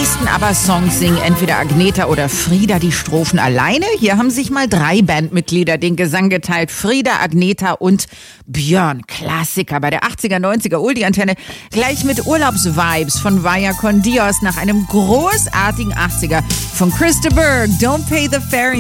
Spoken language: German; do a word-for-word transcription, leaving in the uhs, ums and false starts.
meisten ABBA-Songs singen entweder Agneta oder Frida die Strophen alleine. Hier haben sich mal drei Bandmitglieder den Gesang geteilt. Frida, Agneta und Björn. Klassiker bei der achtziger, neunziger Oldie-Antenne. Gleich mit Urlaubsvibes von Vaya con Dios nach einem großartigen achtziger von Chris de Burgh. Don't Pay the Ferry.